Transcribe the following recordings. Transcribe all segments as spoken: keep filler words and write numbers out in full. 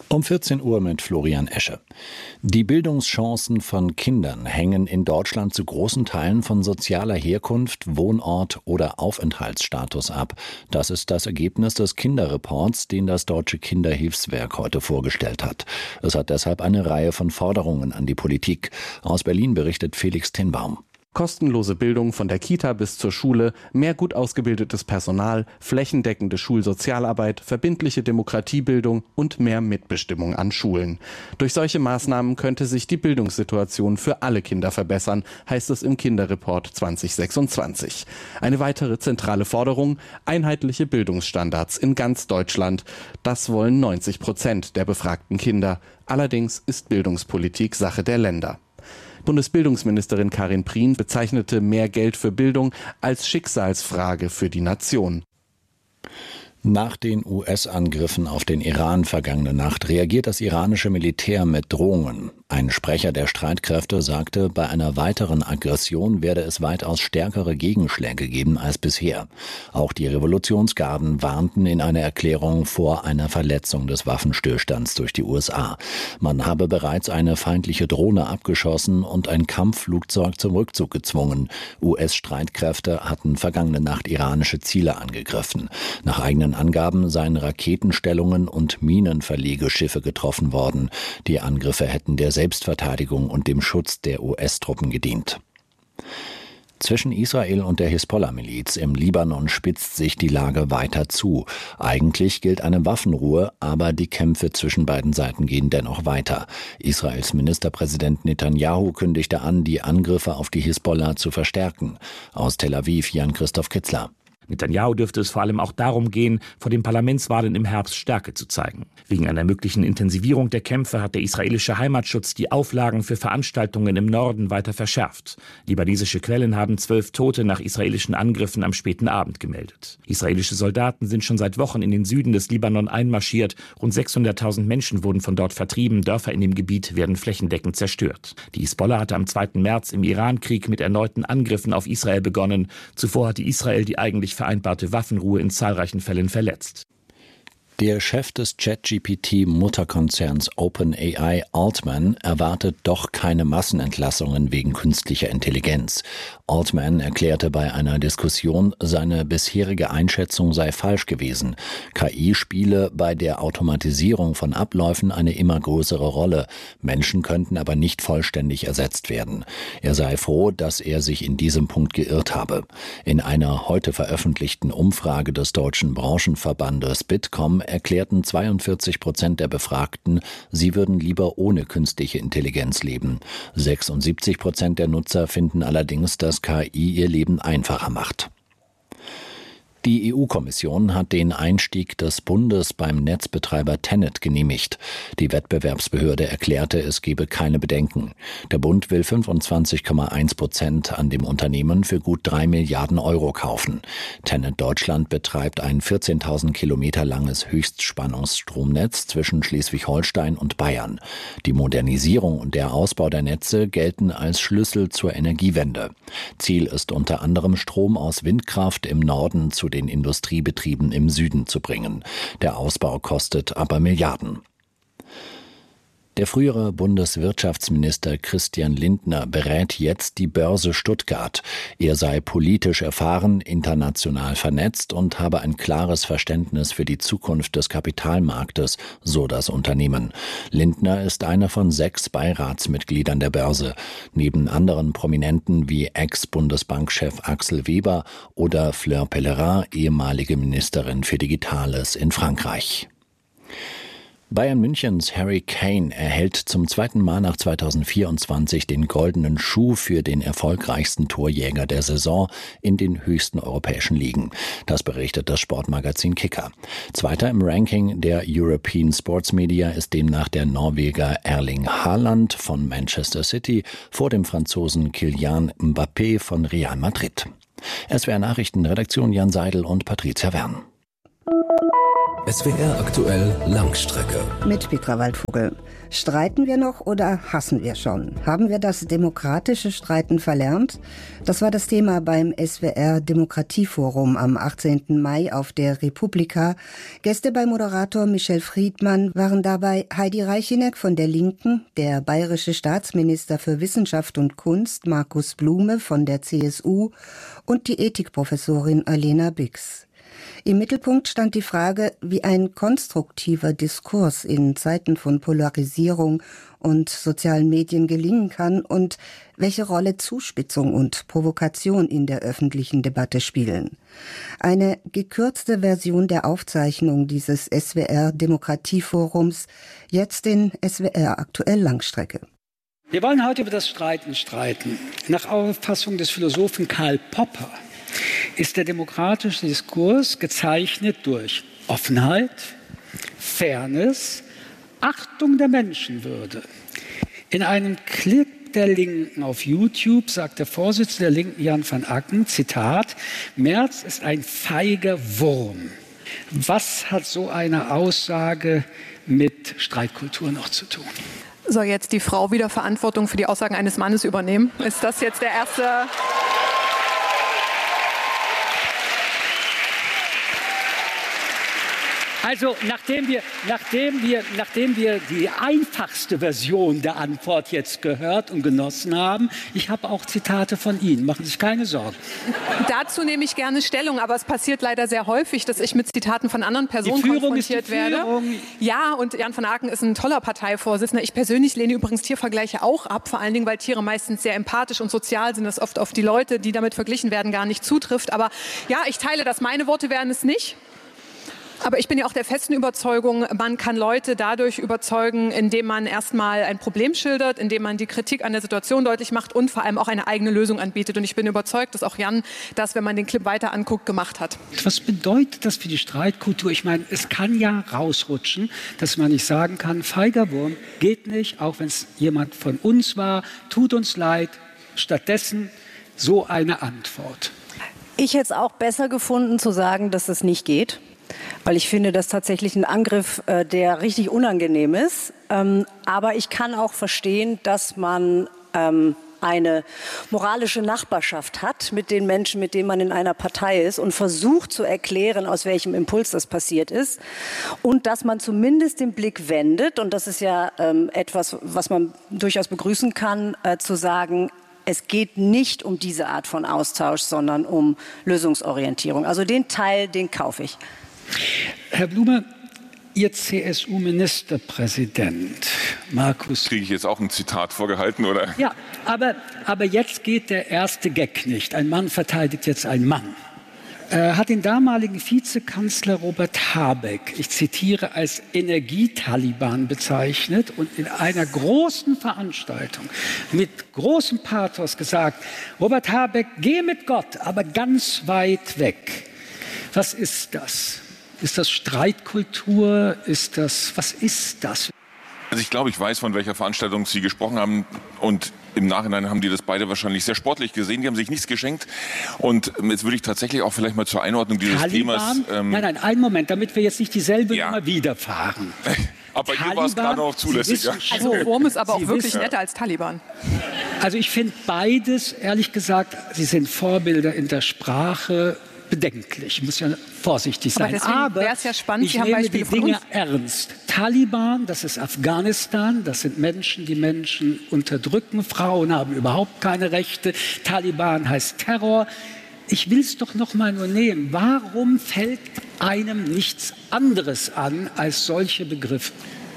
Um vierzehn Uhr mit Florian Esche. Die Bildungschancen von Kindern hängen in Deutschland zu großen Teilen von sozialer Herkunft, Wohnort oder Aufenthaltsstatus ab. Das ist das Ergebnis des Kinderreports, den das Deutsche Kinderhilfswerk heute vorgestellt hat. Es hat deshalb eine Reihe von Forderungen an die Politik. Aus Berlin berichtet Felix Tinbaum. Kostenlose Bildung von der Kita bis zur Schule, mehr gut ausgebildetes Personal, flächendeckende Schulsozialarbeit, verbindliche Demokratiebildung und mehr Mitbestimmung an Schulen. Durch solche Maßnahmen könnte sich die Bildungssituation für alle Kinder verbessern, heißt es im Kinderreport zwanzig sechsundzwanzig. Eine weitere zentrale Forderung: einheitliche Bildungsstandards in ganz Deutschland. Das wollen neunzig Prozent der befragten Kinder. Allerdings ist Bildungspolitik Sache der Länder. Bundesbildungsministerin Karin Prien bezeichnete mehr Geld für Bildung als Schicksalsfrage für die Nation. Nach den U S-Angriffen auf den Iran vergangene Nacht reagiert das iranische Militär mit Drohungen. Ein Sprecher der Streitkräfte sagte, bei einer weiteren Aggression werde es weitaus stärkere Gegenschläge geben als bisher. Auch die Revolutionsgarden warnten in einer Erklärung vor einer Verletzung des Waffenstillstands durch die U S A. Man habe bereits eine feindliche Drohne abgeschossen und ein Kampfflugzeug zum Rückzug gezwungen. U S-Streitkräfte hatten vergangene Nacht iranische Ziele angegriffen. Nach eigenen Angaben seien Raketenstellungen und Minenverlegeschiffe getroffen worden. Die Angriffe hätten der Selbstverteidigung und dem Schutz der U S-Truppen gedient. Zwischen Israel und der Hisbollah-Miliz im Libanon spitzt sich die Lage weiter zu. Eigentlich gilt eine Waffenruhe, aber die Kämpfe zwischen beiden Seiten gehen dennoch weiter. Israels Ministerpräsident Netanyahu kündigte an, die Angriffe auf die Hisbollah zu verstärken. Aus Tel Aviv Jan-Christoph Kitzler. Netanyahu dürfte es vor allem auch darum gehen, vor den Parlamentswahlen im Herbst Stärke zu zeigen. Wegen einer möglichen Intensivierung der Kämpfe hat der israelische Heimatschutz die Auflagen für Veranstaltungen im Norden weiter verschärft. Libanesische Quellen haben zwölf Tote nach israelischen Angriffen am späten Abend gemeldet. Israelische Soldaten sind schon seit Wochen in den Süden des Libanon einmarschiert. Rund sechshunderttausend Menschen wurden von dort vertrieben. Dörfer in dem Gebiet werden flächendeckend zerstört. Die Hisbollah hatte am zweiten März im Irankrieg mit erneuten Angriffen auf Israel begonnen. Zuvor hatte Israel die eigentlich vereinbarte Waffenruhe in zahlreichen Fällen verletzt. Der Chef des Chat-G P T-Mutterkonzerns OpenAI, Altman, erwartet doch keine Massenentlassungen wegen künstlicher Intelligenz. Altman erklärte bei einer Diskussion, seine bisherige Einschätzung sei falsch gewesen. K I spiele bei der Automatisierung von Abläufen eine immer größere Rolle. Menschen könnten aber nicht vollständig ersetzt werden. Er sei froh, dass er sich in diesem Punkt geirrt habe. In einer heute veröffentlichten Umfrage des deutschen Branchenverbandes Bitkom erklärten zweiundvierzig Prozent der Befragten, sie würden lieber ohne künstliche Intelligenz leben. sechsundsiebzig Prozent der Nutzer finden allerdings, dass K I ihr Leben einfacher macht. Die E U-Kommission hat den Einstieg des Bundes beim Netzbetreiber Tennet genehmigt. Die Wettbewerbsbehörde erklärte, es gebe keine Bedenken. Der Bund will fünfundzwanzig Komma eins Prozent an dem Unternehmen für gut drei Milliarden Euro kaufen. Tennet Deutschland betreibt ein vierzehntausend Kilometer langes Höchstspannungsstromnetz zwischen Schleswig-Holstein und Bayern. Die Modernisierung und der Ausbau der Netze gelten als Schlüssel zur Energiewende. Ziel ist unter anderem, Strom aus Windkraft im Norden zu den Industriebetrieben im Süden zu bringen. Der Ausbau kostet aber Milliarden. Der frühere Bundeswirtschaftsminister Christian Lindner berät jetzt die Börse Stuttgart. Er sei politisch erfahren, international vernetzt und habe ein klares Verständnis für die Zukunft des Kapitalmarktes, so das Unternehmen. Lindner ist einer von sechs Beiratsmitgliedern der Börse, neben anderen Prominenten wie Ex-Bundesbankchef Axel Weber oder Fleur Pellerin, ehemalige Ministerin für Digitales in Frankreich. Bayern Münchens Harry Kane erhält zum zweiten Mal nach zweitausendvierundzwanzig den goldenen Schuh für den erfolgreichsten Torjäger der Saison in den höchsten europäischen Ligen. Das berichtet das Sportmagazin Kicker. Zweiter im Ranking der European Sports Media ist demnach der Norweger Erling Haaland von Manchester City vor dem Franzosen Kylian Mbappé von Real Madrid. S W R Nachrichten, Redaktion Jan Seidel und Patricia Wern. S W R aktuell Langstrecke. Mit Petra Waldvogel. Streiten wir noch oder hassen wir schon? Haben wir das demokratische Streiten verlernt? Das war das Thema beim S W R Demokratieforum am achtzehnten Mai auf der Republika. Gäste bei Moderator Michel Friedmann waren dabei Heidi Reicheneck von der Linken, der bayerische Staatsminister für Wissenschaft und Kunst Markus Blume von der C S U und die Ethikprofessorin Alena Bix. Im Mittelpunkt stand die Frage, wie ein konstruktiver Diskurs in Zeiten von Polarisierung und sozialen Medien gelingen kann und welche Rolle Zuspitzung und Provokation in der öffentlichen Debatte spielen. Eine gekürzte Version der Aufzeichnung dieses S W R Demokratieforums, jetzt in S W R aktuell Langstrecke. Wir wollen heute über das Streiten streiten. Nach Auffassung des Philosophen Karl Popper ist der demokratische Diskurs gezeichnet durch Offenheit, Fairness, Achtung der Menschenwürde. In einem Clip der Linken auf YouTube sagt der Vorsitzende der Linken, Jan van Acken, Zitat, Merz ist ein feiger Wurm. Was hat so eine Aussage mit Streitkultur noch zu tun? Soll jetzt die Frau wieder Verantwortung für die Aussagen eines Mannes übernehmen? Ist das jetzt der erste... Also nachdem wir, nachdem, wir, nachdem wir die einfachste Version der Antwort jetzt gehört und genossen haben, ich habe auch Zitate von Ihnen, machen Sie sich keine Sorgen. Dazu nehme ich gerne Stellung, aber es passiert leider sehr häufig, dass ich mit Zitaten von anderen Personen konfrontiert werde. Ja, und Jan van Acken ist ein toller Parteivorsitzender. Ich persönlich lehne übrigens Tiervergleiche auch ab, vor allen Dingen, weil Tiere meistens sehr empathisch und sozial sind, das oft auf die Leute, die damit verglichen werden, gar nicht zutrifft. Aber ja, ich teile das. Meine Worte wären es nicht. Aber ich bin ja auch der festen Überzeugung, man kann Leute dadurch überzeugen, indem man erstmal ein Problem schildert, indem man die Kritik an der Situation deutlich macht und vor allem auch eine eigene Lösung anbietet. Und ich bin überzeugt, dass auch Jan das, wenn man den Clip weiter anguckt, gemacht hat. Was bedeutet das für die Streitkultur? Ich meine, es kann ja rausrutschen, dass man nicht sagen kann, feiger Wurm, geht nicht, auch wenn es jemand von uns war, tut uns leid. Stattdessen so eine Antwort. Ich hätte es auch besser gefunden, zu sagen, dass es nicht geht. Weil ich finde, das tatsächlich ein Angriff, äh, der richtig unangenehm ist. Ähm, aber ich kann auch verstehen, dass man ähm, eine moralische Nachbarschaft hat mit den Menschen, mit denen man in einer Partei ist und versucht zu erklären, aus welchem Impuls das passiert ist. Und dass man zumindest den Blick wendet, und das ist ja ähm, etwas, was man durchaus begrüßen kann, äh, zu sagen, es geht nicht um diese Art von Austausch, sondern um Lösungsorientierung. Also den Teil, den kaufe ich. Herr Blume, Ihr C S U-Ministerpräsident Markus... Kriege ich jetzt auch ein Zitat vorgehalten, oder? Ja, aber, aber jetzt geht der erste Gag nicht. Ein Mann verteidigt jetzt einen Mann. Er hat den damaligen Vizekanzler Robert Habeck, ich zitiere, als Energietaliban bezeichnet und in einer großen Veranstaltung mit großem Pathos gesagt, Robert Habeck, geh mit Gott, aber ganz weit weg. Was ist das? Ist das Streitkultur? Ist das, was ist das? Also ich glaube, ich weiß, von welcher Veranstaltung Sie gesprochen haben, und im Nachhinein haben die das beide wahrscheinlich sehr sportlich gesehen. Die haben sich nichts geschenkt. Und jetzt würde ich tatsächlich auch vielleicht mal zur Einordnung dieses Taliban? Themas... Ähm nein, nein, einen Moment, damit wir jetzt nicht dieselbe ja. Nummer wiederfahren. Aber hier war es gerade noch zulässig. Ja. Also Wurm ist aber auch Sie wirklich wissen, netter als Taliban. Also ich finde beides, ehrlich gesagt, sie sind Vorbilder in der Sprache, bedenklich. Ich muss ja vorsichtig sein. Aber wäre es ja spannend, ich Sie haben nehme Beispiele die von Dinge uns. ernst. Taliban, das ist Afghanistan, das sind Menschen, die Menschen unterdrücken. Frauen haben überhaupt keine Rechte. Taliban heißt Terror. Ich will es doch noch mal nur nehmen. Warum fällt einem nichts anderes an als solche Begriffe?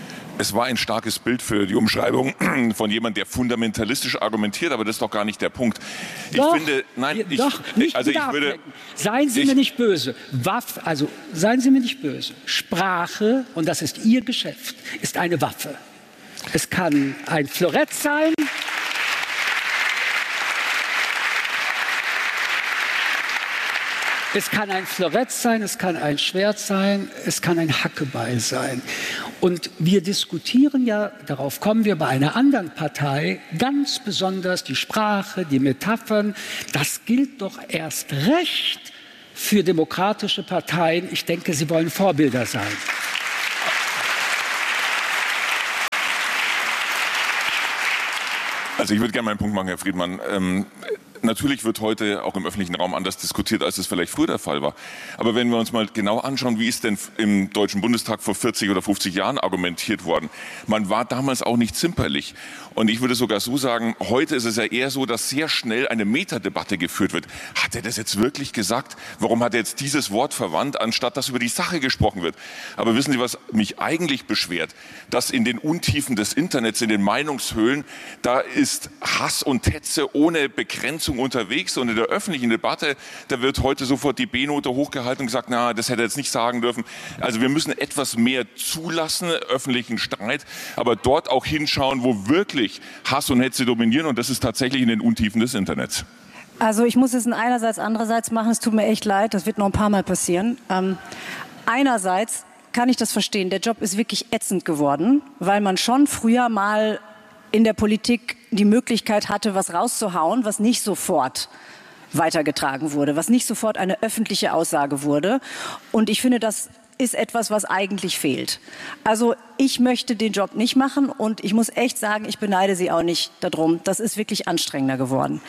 Es war ein starkes Bild für die Umschreibung von jemandem, der fundamentalistisch argumentiert, aber das ist doch gar nicht der Punkt. Ich doch, finde, nein, ich, doch, nicht also ich würde... Seien Sie ich, mir nicht böse. Waffe, also seien Sie mir nicht böse. Sprache, und das ist Ihr Geschäft, ist eine Waffe. Es kann ein Florett sein. Es kann ein Florett sein, es kann ein Schwert sein, es kann ein Hackebeil sein. Und wir diskutieren ja, darauf kommen wir bei einer anderen Partei, ganz besonders die Sprache, die Metaphern. Das gilt doch erst recht für demokratische Parteien. Ich denke, sie wollen Vorbilder sein. Also ich würde gerne meinen Punkt machen, Herr Friedmann. Ähm, natürlich wird heute auch im öffentlichen Raum anders diskutiert, als es vielleicht früher der Fall war. Aber wenn wir uns mal genau anschauen, wie ist denn im Deutschen Bundestag vor vierzig oder fünfzig Jahren argumentiert worden? Man war damals auch nicht zimperlich. Und ich würde sogar so sagen, heute ist es ja eher so, dass sehr schnell eine Metadebatte geführt wird. Hat er das jetzt wirklich gesagt? Warum hat er jetzt dieses Wort verwandt, anstatt dass über die Sache gesprochen wird? Aber wissen Sie, was mich eigentlich beschwert? Dass in den Untiefen des Internets, in den Meinungshöhlen, da ist Hass und Hetze ohne Begrenzung unterwegs. Und in der öffentlichen Debatte, da wird heute sofort die B-Note hochgehalten und gesagt, na, das hätte er jetzt nicht sagen dürfen. Also wir müssen etwas mehr zulassen, öffentlichen Streit, aber dort auch hinschauen, wo wirklich Hass und Hetze dominieren, und das ist tatsächlich in den Untiefen des Internets. Also ich muss es in einerseits, andererseits machen, es tut mir echt leid, das wird noch ein paar Mal passieren. Ähm, einerseits kann ich das verstehen, der Job ist wirklich ätzend geworden, weil man schon früher mal in der Politik die Möglichkeit hatte, was rauszuhauen, was nicht sofort weitergetragen wurde, was nicht sofort eine öffentliche Aussage wurde. Und ich finde, das ist etwas, was eigentlich fehlt. Also ich möchte den Job nicht machen und ich muss echt sagen, ich beneide Sie auch nicht darum. Das ist wirklich anstrengender geworden.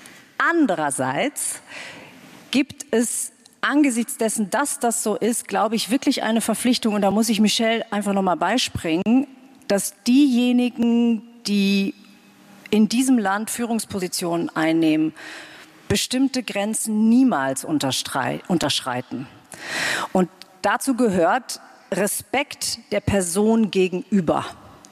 Andererseits gibt es angesichts dessen, dass das so ist, glaube ich, wirklich eine Verpflichtung, und da muss ich Michelle einfach noch mal beispringen, dass diejenigen, die in diesem Land Führungspositionen einnehmen, bestimmte Grenzen niemals unterschreiten. Und dazu gehört Respekt der Person gegenüber.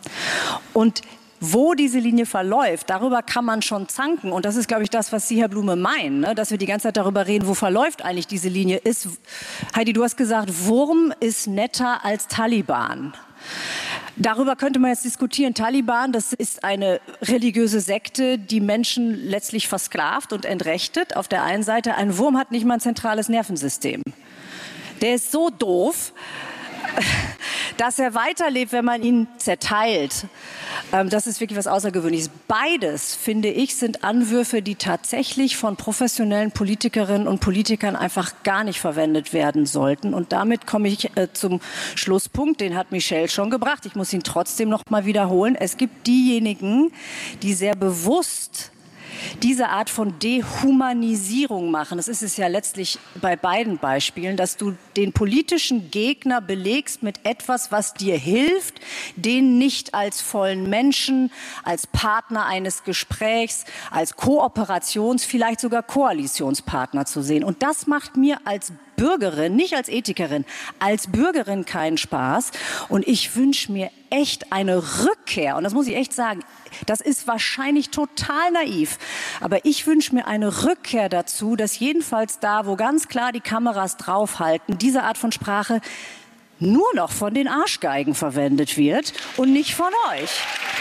Und wo diese Linie verläuft, darüber kann man schon zanken. Und das ist, glaube ich, das, was Sie, Herr Blume, meinen, ne? Dass wir die ganze Zeit darüber reden, wo verläuft eigentlich diese Linie. Ist, Heidi, du hast gesagt, Wurm ist netter als Taliban. Darüber könnte man jetzt diskutieren. Taliban, das ist eine religiöse Sekte, die Menschen letztlich versklavt und entrechtet. Auf der einen Seite, ein Wurm hat nicht mal ein zentrales Nervensystem. Der ist so doof, dass er weiterlebt, wenn man ihn zerteilt. Das ist wirklich was Außergewöhnliches. Beides, finde ich, sind Anwürfe, die tatsächlich von professionellen Politikerinnen und Politikern einfach gar nicht verwendet werden sollten. Und damit komme ich äh, zum Schlusspunkt, den hat Michelle schon gebracht. Ich muss ihn trotzdem noch mal wiederholen. Es gibt diejenigen, die sehr bewusst diese Art von Dehumanisierung machen. Das ist es ja letztlich bei beiden Beispielen, dass du den politischen Gegner belegst mit etwas, was dir hilft, den nicht als vollen Menschen, als Partner eines Gesprächs, als Kooperations-, vielleicht sogar Koalitionspartner zu sehen. Und das macht mir als Bürgerin, nicht als Ethikerin, als Bürgerin keinen Spaß. Und ich wünsche mir echt eine Rückkehr. Und das muss ich echt sagen, das ist wahrscheinlich total naiv. Aber ich wünsche mir eine Rückkehr dazu, dass jedenfalls da, wo ganz klar die Kameras draufhalten, diese Art von Sprache nur noch von den Arschgeigen verwendet wird und nicht von euch.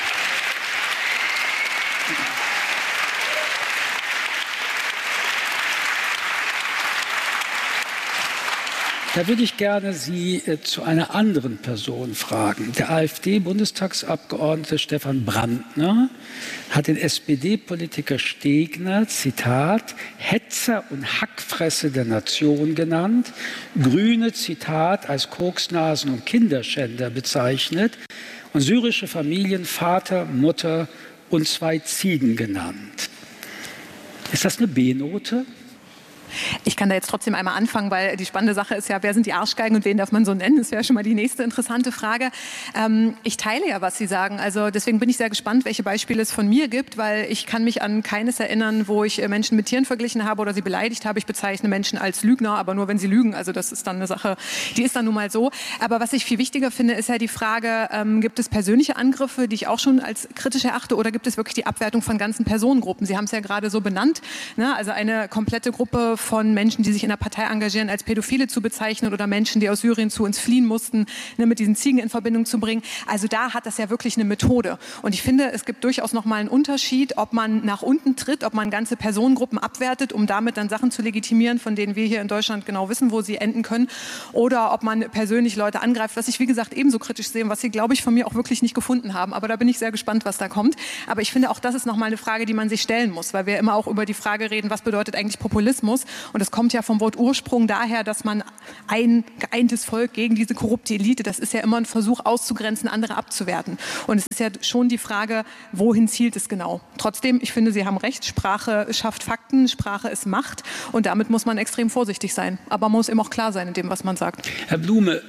Da würde ich gerne Sie äh, zu einer anderen Person fragen. Der AfD-Bundestagsabgeordnete Stefan Brandner hat den S P D-Politiker Stegner, Zitat, Hetzer und Hackfresse der Nation genannt, Grüne, Zitat, als Koksnasen und Kinderschänder bezeichnet und syrische Familien Vater, Mutter und zwei Ziegen genannt. Ist das eine B-Note? Ich kann da jetzt trotzdem einmal anfangen, weil die spannende Sache ist ja, wer sind die Arschgeigen und wen darf man so nennen? Das wäre schon mal die nächste interessante Frage. Ähm, ich teile ja, was Sie sagen. Also deswegen bin ich sehr gespannt, welche Beispiele es von mir gibt, weil ich kann mich an keines erinnern, wo ich Menschen mit Tieren verglichen habe oder sie beleidigt habe. Ich bezeichne Menschen als Lügner, aber nur, wenn sie lügen. Also das ist dann eine Sache, die ist dann nun mal so. Aber was ich viel wichtiger finde, ist ja die Frage, ähm, gibt es persönliche Angriffe, die ich auch schon als kritisch erachte, oder gibt es wirklich die Abwertung von ganzen Personengruppen? Sie haben es ja gerade so benannt, ne? Also eine komplette Gruppe von Menschen, die sich in der Partei engagieren, als Pädophile zu bezeichnen oder Menschen, die aus Syrien zu uns fliehen mussten, ne, mit diesen Ziegen in Verbindung zu bringen. Also da hat das ja wirklich eine Methode. Und ich finde, es gibt durchaus noch mal einen Unterschied, ob man nach unten tritt, ob man ganze Personengruppen abwertet, um damit dann Sachen zu legitimieren, von denen wir hier in Deutschland genau wissen, wo sie enden können, oder ob man persönlich Leute angreift, was ich, wie gesagt, ebenso kritisch sehe, was sie, glaube ich, von mir auch wirklich nicht gefunden haben. Aber da bin ich sehr gespannt, was da kommt. Aber ich finde, auch das ist noch mal eine Frage, die man sich stellen muss, weil wir immer auch über die Frage reden, was bedeutet eigentlich Populismus? Und es kommt ja vom Wort Ursprung daher, dass man ein geeintes Volk gegen diese korrupte Elite, das ist ja immer ein Versuch auszugrenzen, andere abzuwerten. Und es ist ja schon die Frage, wohin zielt es genau? Trotzdem, ich finde, Sie haben recht, Sprache schafft Fakten, Sprache ist Macht und damit muss man extrem vorsichtig sein. Aber man muss eben auch klar sein in dem, was man sagt. Herr Blume,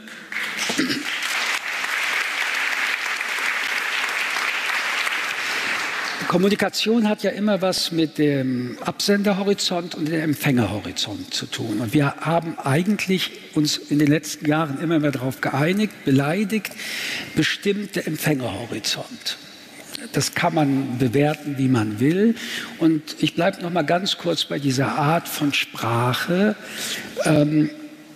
Kommunikation hat ja immer was mit dem Absenderhorizont und dem Empfängerhorizont zu tun. Und wir haben eigentlich uns in den letzten Jahren immer mehr darauf geeinigt, beleidigt, bestimmte Empfängerhorizont. Das kann man bewerten, wie man will. Und ich bleibe noch mal ganz kurz bei dieser Art von Sprache. Ähm,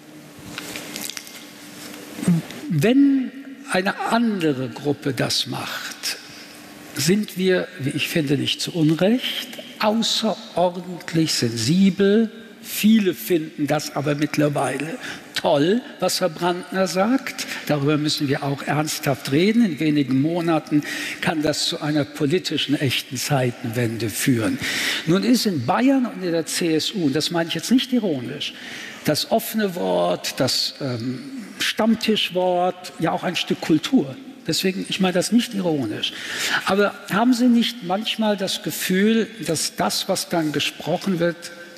wenn eine andere Gruppe das macht, sind wir, wie ich finde, nicht zu Unrecht, außerordentlich sensibel. Viele finden das aber mittlerweile toll, was Herr Brandner sagt. Darüber müssen wir auch ernsthaft reden. In wenigen Monaten kann das zu einer politischen echten Zeitenwende führen. Nun ist in Bayern und in der C S U, und das meine ich jetzt nicht ironisch, das offene Wort, das ähm, Stammtischwort ja auch ein Stück Kultur. Deswegen, ich meine das nicht ironisch. Aber haben Sie nicht manchmal das Gefühl, dass das, was dann gesprochen wird,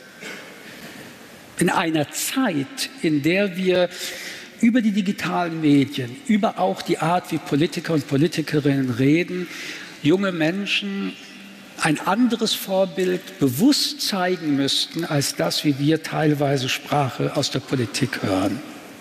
in einer Zeit, in der wir über die digitalen Medien, über auch die Art, wie Politiker und Politikerinnen reden, junge Menschen ein anderes Vorbild bewusst zeigen müssten, als das, wie wir teilweise Sprache aus der Politik hören?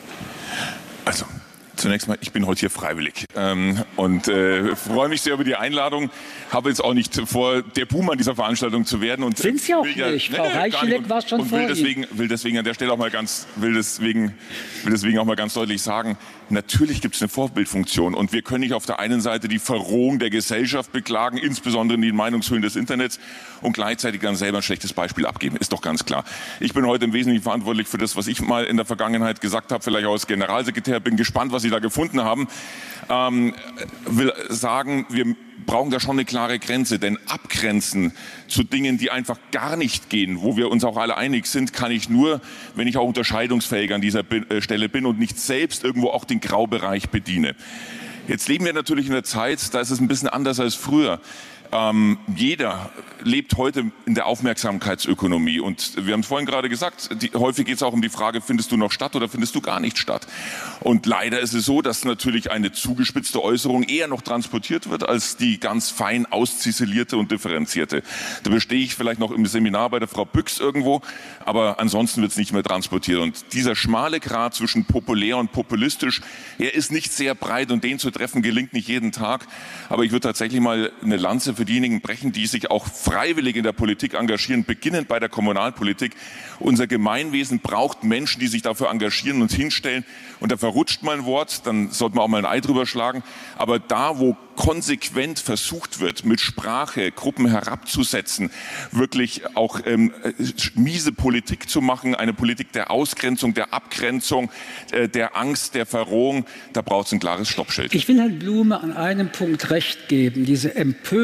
Also, zunächst mal, ich bin heute hier freiwillig ähm, und äh, freue mich sehr über die Einladung. Habe jetzt auch nicht vor, der Buhmann dieser Veranstaltung zu werden. Und sind Sie auch nicht? Ja, Frau ne, Reicheleck war schon und vor will deswegen, will deswegen an der Stelle auch mal ganz, will deswegen, will deswegen auch mal ganz deutlich sagen: Natürlich gibt es eine Vorbildfunktion und wir können nicht auf der einen Seite die Verrohung der Gesellschaft beklagen, insbesondere in den Meinungshöhlen des Internets, und gleichzeitig dann selber ein schlechtes Beispiel abgeben. Ist doch ganz klar. Ich bin heute im Wesentlichen verantwortlich für das, was ich mal in der Vergangenheit gesagt habe, vielleicht auch als Generalsekretär. Bin gespannt, was Sie da gefunden haben. Ähm, will sagen, wir brauchen da schon eine klare Grenze, denn abgrenzen zu Dingen, die einfach gar nicht gehen, wo wir uns auch alle einig sind, kann ich nur, wenn ich auch unterscheidungsfähig an dieser Stelle bin und nicht selbst irgendwo auch den Graubereich bediene. Jetzt leben wir natürlich in einer Zeit, da ist es ein bisschen anders als früher. Ähm, jeder lebt heute in der Aufmerksamkeitsökonomie und wir haben es vorhin gerade gesagt, die, häufig geht es auch um die Frage, findest du noch statt oder findest du gar nicht statt? Und leider ist es so, dass natürlich eine zugespitzte Äußerung eher noch transportiert wird als die ganz fein ausziselierte und differenzierte. Da bestehe ich vielleicht noch im Seminar bei der Frau Büchs irgendwo, aber ansonsten wird es nicht mehr transportiert. Und dieser schmale Grat zwischen populär und populistisch, er ist nicht sehr breit und den zu treffen gelingt nicht jeden Tag. Aber ich würde tatsächlich mal eine Lanze für diejenigen brechen, die sich auch freiwillig in der Politik engagieren, beginnend bei der Kommunalpolitik. Unser Gemeinwesen braucht Menschen, die sich dafür engagieren und hinstellen. Und da verrutscht mal ein Wort, dann sollte man auch mal ein Ei drüber schlagen. Aber da, wo konsequent versucht wird, mit Sprache Gruppen herabzusetzen, wirklich auch ähm, miese Politik zu machen, eine Politik der Ausgrenzung, der Abgrenzung, äh, der Angst, der Verrohung, da braucht es ein klares Stoppschild. Ich will Herrn Blume an einem Punkt recht geben. Diese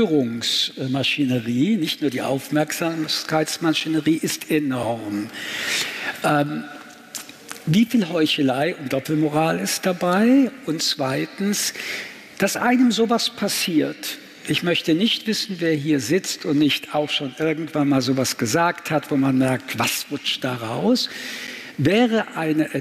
Empörungsmaschinerie, nicht nur die Aufmerksamkeitsmaschinerie, ist enorm. Ähm, wie viel Heuchelei und Doppelmoral ist dabei? Und zweitens, dass einem sowas passiert. Ich möchte nicht wissen, wer hier sitzt und nicht auch schon irgendwann mal sowas gesagt hat, wo man merkt, was rutscht da raus. Wäre eine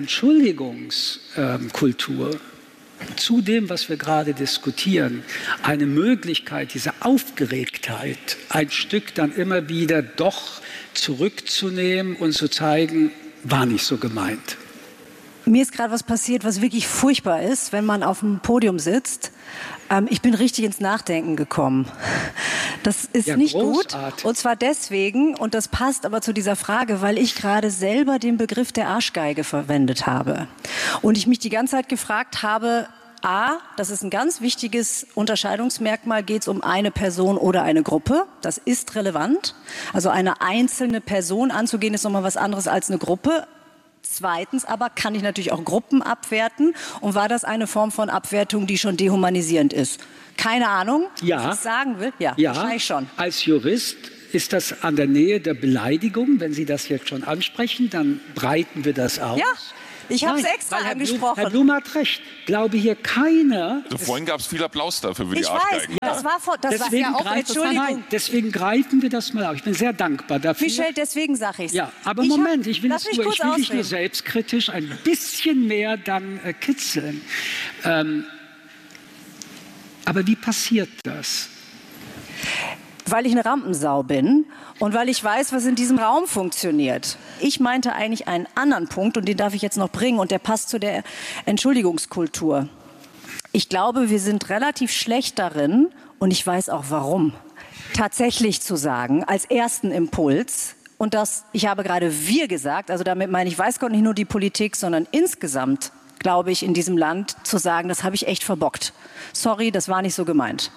Entschuldigungskultur ähm, zu dem, was wir gerade diskutieren, eine Möglichkeit, diese Aufgeregtheit ein Stück dann immer wieder doch zurückzunehmen und zu zeigen, war nicht so gemeint. Mir ist gerade was passiert, was wirklich furchtbar ist, wenn man auf dem Podium sitzt. Ähm, ich bin richtig ins Nachdenken gekommen. Das ist ja nicht großartig. Gut. Und zwar deswegen, und das passt aber zu dieser Frage, weil ich gerade selber den Begriff der Arschgeige verwendet habe. Und ich mich die ganze Zeit gefragt habe, A, das ist ein ganz wichtiges Unterscheidungsmerkmal, geht es um eine Person oder eine Gruppe. Das ist relevant. Also eine einzelne Person anzugehen, ist nochmal was anderes als eine Gruppe. Zweitens aber kann ich natürlich auch Gruppen abwerten. Und war das eine Form von Abwertung, die schon dehumanisierend ist? Keine Ahnung, ja. was ich sagen will. Ja, ja, wahrscheinlich schon. Als Jurist ist das an der Nähe der Beleidigung? Wenn Sie das jetzt schon ansprechen, dann breiten wir das aus. Ja. Ich habe es extra Herr angesprochen. Blum, Herr Blum hat recht. Glaube hier keiner. Also vorhin gab es viel Applaus dafür für die Ich Arschgeigen. weiß, das war, vor, das deswegen war ja auch, greifen, Entschuldigung. nein, deswegen greifen wir das mal auf. Ich bin sehr dankbar dafür. Michel, deswegen sage ich es. Ja, aber ich Moment, hab, ich will, lass es mich nur, kurz ich will dich nur ausreden. selbstkritisch ein bisschen mehr dann äh, kitzeln. Ähm, aber wie passiert das? Weil ich eine Rampensau bin und weil ich weiß, was in diesem Raum funktioniert. Ich meinte eigentlich einen anderen Punkt und den darf ich jetzt noch bringen und der passt zu der Entschuldigungskultur. Ich glaube, wir sind relativ schlecht darin und ich weiß auch warum, tatsächlich zu sagen, als ersten Impuls, und das, ich habe gerade wir gesagt, also damit meine ich, weiß Gott nicht nur die Politik, sondern insgesamt, glaube ich, in diesem Land, zu sagen, das habe ich echt verbockt. Sorry, das war nicht so gemeint.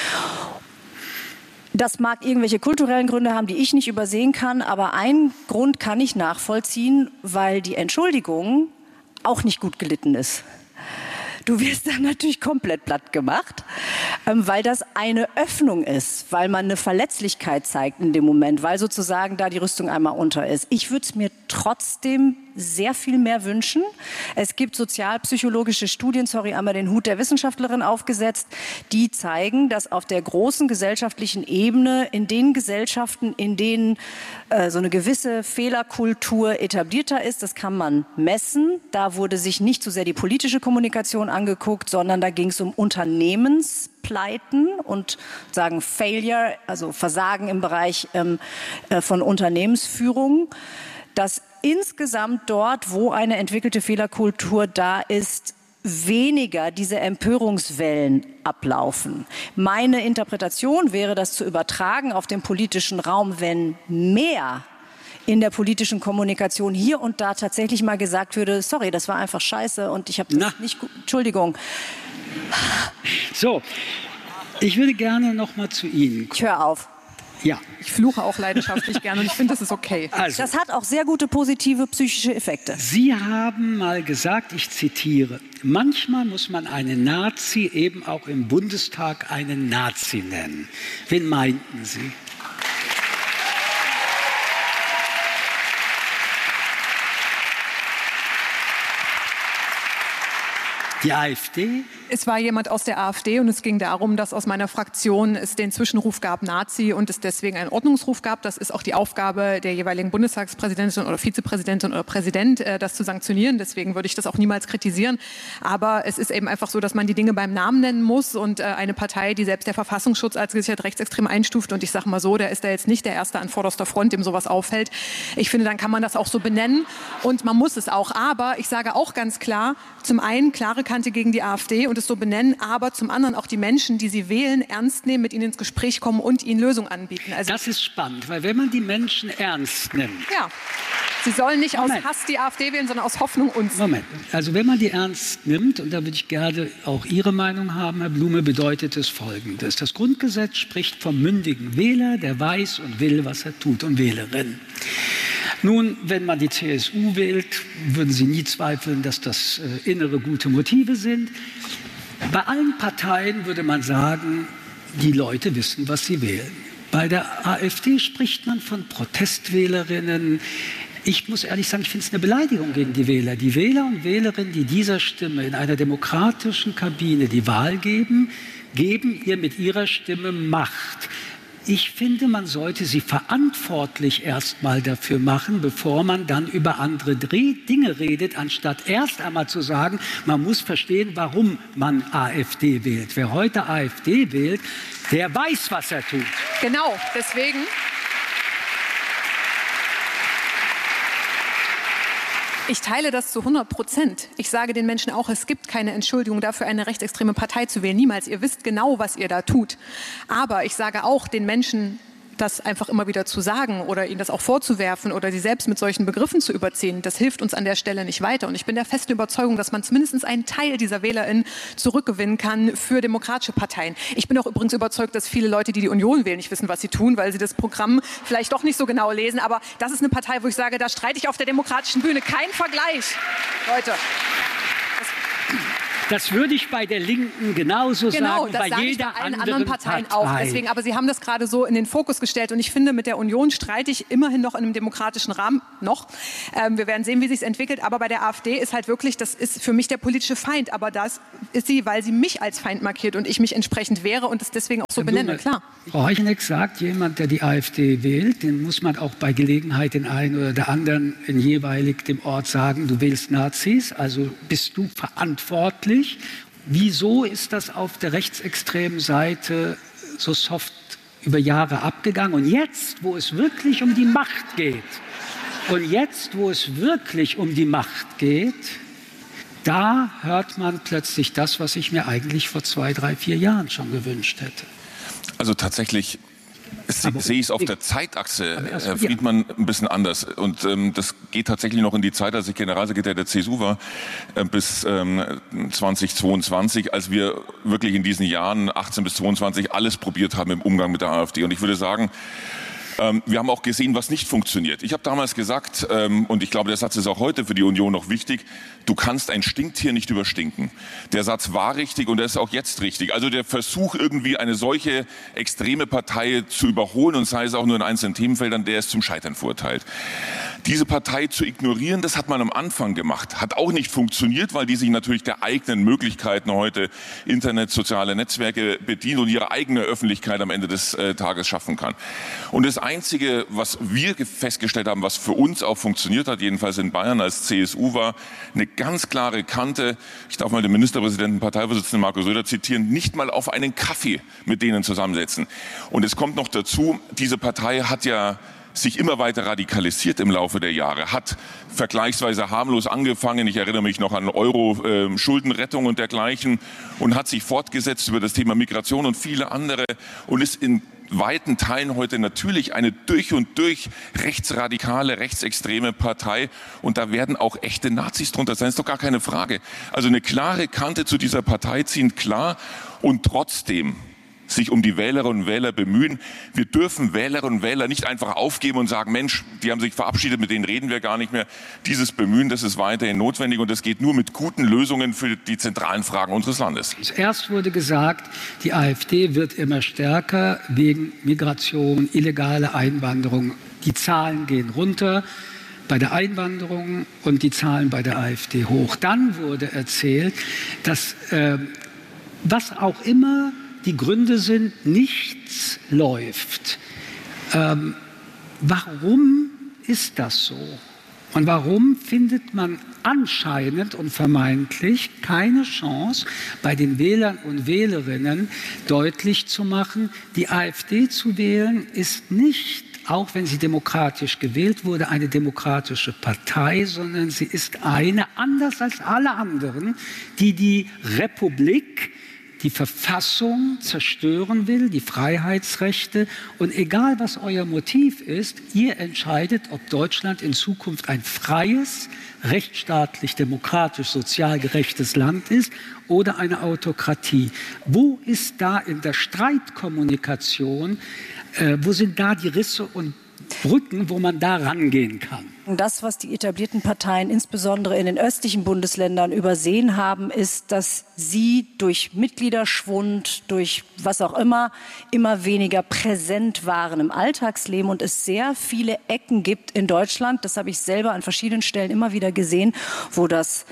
Das mag irgendwelche kulturellen Gründe haben, die ich nicht übersehen kann, aber einen Grund kann ich nachvollziehen, weil die Entschuldigung auch nicht gut gelitten ist. Du wirst dann natürlich komplett platt gemacht, weil das eine Öffnung ist, weil man eine Verletzlichkeit zeigt in dem Moment, weil sozusagen da die Rüstung einmal unter ist. Ich würde es mir trotzdem sehr viel mehr wünschen. Es gibt sozialpsychologische Studien, sorry, einmal den Hut der Wissenschaftlerin aufgesetzt, die zeigen, dass auf der großen gesellschaftlichen Ebene, in den Gesellschaften, in denen äh, so eine gewisse Fehlerkultur etablierter ist, das kann man messen. Da wurde sich nicht so sehr die politische Kommunikation angeguckt, sondern da ging es um Unternehmenspleiten und sagen Failure, also Versagen im Bereich ähm, äh, von Unternehmensführung, dass insgesamt dort, wo eine entwickelte Fehlerkultur da ist, weniger diese Empörungswellen ablaufen. Meine Interpretation wäre, das zu übertragen auf den politischen Raum, wenn mehr in der politischen Kommunikation hier und da tatsächlich mal gesagt würde, sorry, das war einfach scheiße und ich habe das Na. nicht gut, Entschuldigung. So, ich würde gerne noch mal zu Ihnen kommen. Ich höre auf. Ja. Ich fluche auch leidenschaftlich gerne und ich finde, das ist okay. Also, das hat auch sehr gute positive psychische Effekte. Sie haben mal gesagt, ich zitiere, manchmal muss man einen Nazi eben auch im Bundestag einen Nazi nennen. Wen meinten Sie? Die AfD? Es war jemand aus der AfD und es ging darum, dass aus meiner Fraktion es den Zwischenruf gab Nazi und es deswegen einen Ordnungsruf gab. Das ist auch die Aufgabe der jeweiligen Bundestagspräsidentin oder Vizepräsidentin oder Präsident, das zu sanktionieren. Deswegen würde ich das auch niemals kritisieren. Aber es ist eben einfach so, dass man die Dinge beim Namen nennen muss und eine Partei, die selbst der Verfassungsschutz als gesichert rechtsextrem einstuft und ich sage mal so, der ist da jetzt nicht der Erste an vorderster Front, dem sowas auffällt. Ich finde, dann kann man das auch so benennen und man muss es auch. Aber ich sage auch ganz klar, zum einen klare Kante gegen die AfD und es so benennen, aber zum anderen auch die Menschen, die sie wählen, ernst nehmen, mit ihnen ins Gespräch kommen und ihnen Lösungen anbieten. Also das ist spannend, weil wenn man die Menschen ernst nimmt. Ja, sie sollen nicht Moment. aus Hass die AfD wählen, sondern aus Hoffnung uns. Moment, also wenn man die ernst nimmt, und da würde ich gerne auch Ihre Meinung haben, Herr Blume, bedeutet es Folgendes. Das Grundgesetz spricht vom mündigen Wähler, der weiß und will, was er tut, und Wählerin. Nun, wenn man die C S U wählt, würden Sie nie zweifeln, dass das äh, innere gute Motive sind. Bei allen Parteien würde man sagen, die Leute wissen, was sie wählen. Bei der AfD spricht man von Protestwählerinnen. Ich muss ehrlich sagen, ich finde es eine Beleidigung gegen die Wähler. Die Wähler und Wählerinnen, die dieser Stimme in einer demokratischen Kabine die Wahl geben, geben ihr mit ihrer Stimme Macht. Ich finde, man sollte sie verantwortlich erst mal dafür machen, bevor man dann über andere Dinge redet, anstatt erst einmal zu sagen, man muss verstehen, warum man AfD wählt. Wer heute AfD wählt, der weiß, was er tut. Genau, deswegen. Ich teile das zu hundert Prozent. Ich sage den Menschen auch, es gibt keine Entschuldigung dafür, eine rechtsextreme Partei zu wählen. Niemals. Ihr wisst genau, was ihr da tut. Aber ich sage auch den Menschen, das einfach immer wieder zu sagen oder ihnen das auch vorzuwerfen oder sie selbst mit solchen Begriffen zu überziehen, das hilft uns an der Stelle nicht weiter. Und ich bin der festen Überzeugung, dass man zumindest einen Teil dieser WählerInnen zurückgewinnen kann für demokratische Parteien. Ich bin auch übrigens überzeugt, dass viele Leute, die die Union wählen, nicht wissen, was sie tun, weil sie das Programm vielleicht doch nicht so genau lesen. Aber das ist eine Partei, wo ich sage, da streite ich auf der demokratischen Bühne. Kein Vergleich, Leute. Das Das würde ich bei der Linken genauso genau, sagen, das bei sage jeder ich bei allen anderen, anderen Parteien Partei. auch. Deswegen, aber Sie haben das gerade so in den Fokus gestellt. Und ich finde, mit der Union streite ich immerhin noch in einem demokratischen Rahmen. Noch. Ähm, wir werden sehen, wie sich es entwickelt. Aber bei der AfD ist halt wirklich, das ist für mich der politische Feind. Aber das ist sie, weil sie mich als Feind markiert und ich mich entsprechend wehre und es deswegen auch so Herr benenne. Blume, Klar. Frau Heuchenegg sagt, jemand, der die AfD wählt, den muss man auch bei Gelegenheit den einen oder der anderen in jeweilig dem Ort sagen, du wählst Nazis, also bist du verantwortlich. Wieso ist das auf der rechtsextremen Seite so soft über Jahre abgegangen? Und jetzt, wo es wirklich um die Macht geht, und jetzt, wo es wirklich um die Macht geht, da hört man plötzlich das, was ich mir eigentlich vor zwei, drei, vier Jahren schon gewünscht hätte. Also tatsächlich sehe ich es auf der Zeitachse, Herr Friedmann, ein bisschen anders. Und ähm, das geht tatsächlich noch in die Zeit, als ich Generalsekretär der C S U war, äh, bis ähm, zweitausendzweiundzwanzig, als wir wirklich in diesen Jahren achtzehn bis zweiundzwanzig alles probiert haben im Umgang mit der AfD. Und ich würde sagen, ähm, wir haben auch gesehen, was nicht funktioniert. Ich habe damals gesagt, ähm, und ich glaube, der Satz ist auch heute für die Union noch wichtig, du kannst ein Stinktier nicht überstinken. Der Satz war richtig und er ist auch jetzt richtig. Also der Versuch, irgendwie eine solche extreme Partei zu überholen, und sei es auch nur in einzelnen Themenfeldern, der ist zum Scheitern verurteilt. Diese Partei zu ignorieren, das hat man am Anfang gemacht. Hat auch nicht funktioniert, weil die sich natürlich der eigenen Möglichkeiten heute Internet, soziale Netzwerke bedient und ihre eigene Öffentlichkeit am Ende des äh, Tages schaffen kann. Und das Einzige, was wir festgestellt haben, was für uns auch funktioniert hat, jedenfalls in Bayern als C S U, war eine ganz klare Kante. Ich darf mal den Ministerpräsidenten, Parteivorsitzenden Markus Söder zitieren, nicht mal auf einen Kaffee mit denen zusammensetzen. Und es kommt noch dazu, diese Partei hat ja sich immer weiter radikalisiert im Laufe der Jahre, hat vergleichsweise harmlos angefangen, ich erinnere mich noch an Euro-Schuldenrettung äh, und dergleichen, und hat sich fortgesetzt über das Thema Migration und viele andere und ist in weiten Teilen heute natürlich eine durch und durch rechtsradikale, rechtsextreme Partei, und da werden auch echte Nazis drunter sein, ist doch gar keine Frage. Also eine klare Kante zu dieser Partei ziehen, klar, und trotzdem sich um die Wählerinnen und Wähler bemühen. Wir dürfen Wählerinnen und Wähler nicht einfach aufgeben und sagen, Mensch, die haben sich verabschiedet, mit denen reden wir gar nicht mehr. Dieses Bemühen, das ist weiterhin notwendig, und das geht nur mit guten Lösungen für die zentralen Fragen unseres Landes. Zuerst wurde gesagt, die AfD wird immer stärker wegen Migration, illegale Einwanderung. Die Zahlen gehen runter bei der Einwanderung und die Zahlen bei der AfD hoch. Dann wurde erzählt, dass äh, was auch immer die Gründe sind, nichts läuft. Ähm, warum ist das so? Und warum findet man anscheinend und vermeintlich keine Chance, bei den Wählern und Wählerinnen deutlich zu machen, die AfD zu wählen ist nicht, auch wenn sie demokratisch gewählt wurde, eine demokratische Partei, sondern sie ist eine, anders als alle anderen, die die Republik, die Verfassung zerstören will, die Freiheitsrechte. Und egal, was euer Motiv ist, ihr entscheidet, ob Deutschland in Zukunft ein freies, rechtsstaatlich, demokratisch, sozial gerechtes Land ist oder eine Autokratie. Wo ist da in der Streitkommunikation, äh, wo sind da die Risse und Brücken, wo man da rangehen kann? Das, was die etablierten Parteien insbesondere in den östlichen Bundesländern übersehen haben, ist, dass sie durch Mitgliederschwund, durch was auch immer, immer weniger präsent waren im Alltagsleben und es sehr viele Ecken gibt in Deutschland, das habe ich selber an verschiedenen Stellen immer wieder gesehen, wo das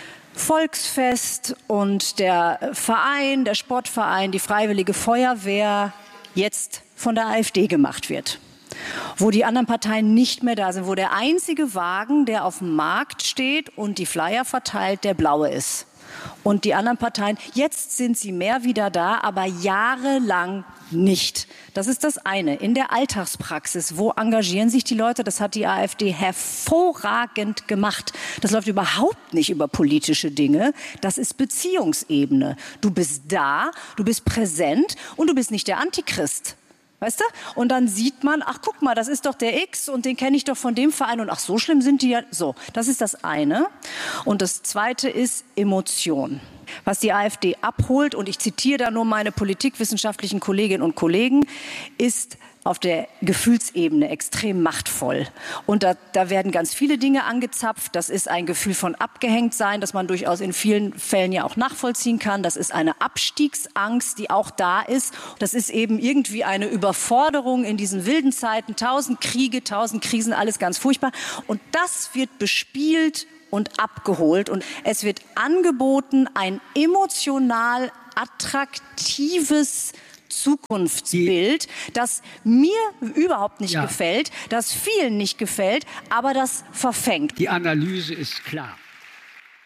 Volksfest und der Verein, der Sportverein, die Freiwillige Feuerwehr jetzt von der AfD gemacht wird. Wo die anderen Parteien nicht mehr da sind, wo der einzige Wagen, der auf dem Markt steht und die Flyer verteilt, der blaue ist. Und die anderen Parteien, jetzt sind sie mehr wieder da, aber jahrelang nicht. Das ist das eine. In der Alltagspraxis, wo engagieren sich die Leute? Das hat die AfD hervorragend gemacht. Das läuft überhaupt nicht über politische Dinge. Das ist Beziehungsebene. Du bist da, du bist präsent und du bist nicht der Antichrist. Weißt du? Und dann sieht man, ach guck mal, das ist doch der X und den kenne ich doch von dem Verein und ach so schlimm sind die ja. So, das ist das eine. Und das zweite ist Emotion. Was die AfD abholt, und ich zitiere da nur meine politikwissenschaftlichen Kolleginnen und Kollegen, ist auf der Gefühlsebene extrem machtvoll. Und da, da werden ganz viele Dinge angezapft. Das ist ein Gefühl von Abgehängtsein, das man durchaus in vielen Fällen ja auch nachvollziehen kann. Das ist eine Abstiegsangst, die auch da ist. Das ist eben irgendwie eine Überforderung in diesen wilden Zeiten. Tausend Kriege, tausend Krisen, alles ganz furchtbar. Und das wird bespielt und abgeholt. Und es wird angeboten, ein emotional attraktives Zukunftsbild, das mir überhaupt nicht ja. gefällt, das vielen nicht gefällt, aber das verfängt. Die Analyse ist klar.